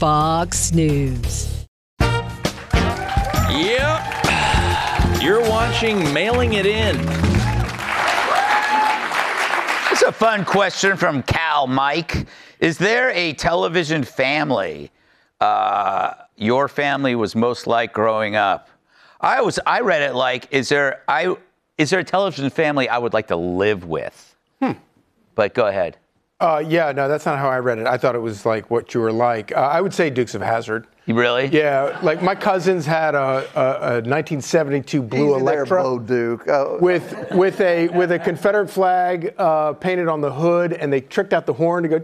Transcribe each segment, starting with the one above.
Fox News. Yep. You're watching Mailing It In. It's a fun question from Cal Mike. Is there a television family your family was most like growing up? I read it like, is there a television family I would like to live with? But go ahead. Yeah, no, that's not how I read it. I thought it was like what you were like. I would say Dukes of Hazzard. Really? Yeah, like my cousins had a 1972 blue Electra Duke. with a Confederate flag painted on the hood, and they tricked out the horn to go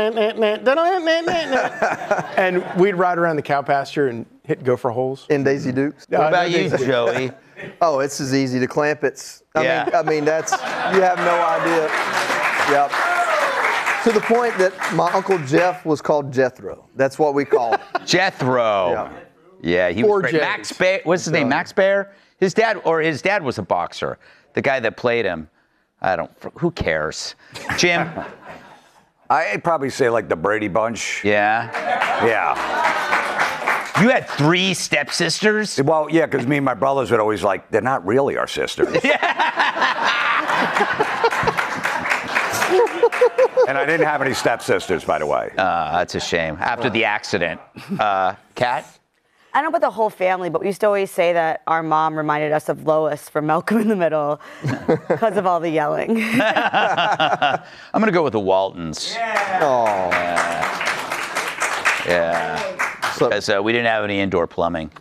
and we'd ride around the cow pasture and hit gopher holes. In Daisy Dukes. What about you, Joey? Oh, it's as easy to clamp. I mean, that's, you have no idea. Yep. To the point that my Uncle Jeff was called Jethro. That's what we call him. Jethro. Yeah, he was great. Max Baer. What's his name? Max Baer? His dad was a boxer. The guy that played him. Who cares? Jim? I'd probably say like the Brady Bunch. Yeah? Yeah. You had 3 stepsisters? Well, yeah, because me and my brothers would always like, they're not really our sisters. And I didn't have any stepsisters, by the way. That's a shame. After the accident. Kat? I don't know about the whole family, but we used to always say that our mom reminded us of Lois from Malcolm in the Middle because of all the yelling. I'm going to go with the Waltons. Yeah. Because we didn't have any indoor plumbing.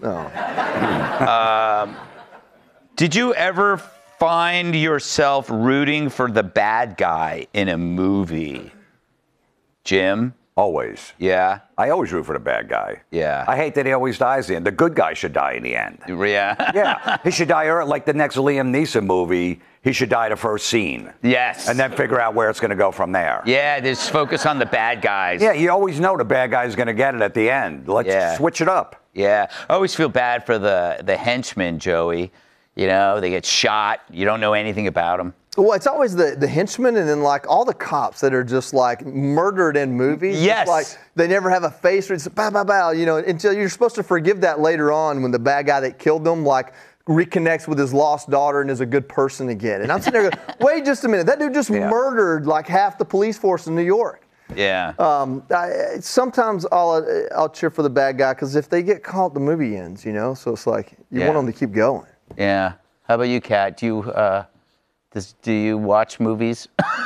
Did you ever find yourself rooting for the bad guy in a movie? Jim? Always. Yeah? I always root for the bad guy. Yeah. I hate that he always dies in the end. The good guy should die in the end. Yeah? Yeah. He should die early, like the next Liam Neeson movie. He should die the first scene. Yes. And then figure out where it's going to go from there. Yeah, just focus on the bad guys. Yeah, you always know the bad guy's going to get it at the end. Let's switch it up. Yeah. I always feel bad for the henchmen, Joey. You know, they get shot. You don't know anything about them. Well, it's always the henchmen and then like all the cops that are just like murdered in movies. Yes. It's like they never have a face or it's bow, bow, bow, you know, until you're supposed to forgive that later on when the bad guy that killed them, like, reconnects with his lost daughter and is a good person again. And I'm sitting there going, wait just a minute. That dude just murdered like half the police force in New York. Yeah. Sometimes I'll cheer for the bad guy because if they get caught, the movie ends, you know? So it's like you want them to keep going. Yeah. How about you, Kat? Do you watch movies?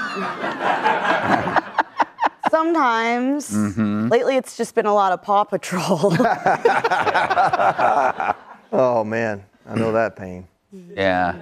Sometimes. Mm-hmm. Lately, it's just been a lot of Paw Patrol. Oh, man. I know that pain. Yeah.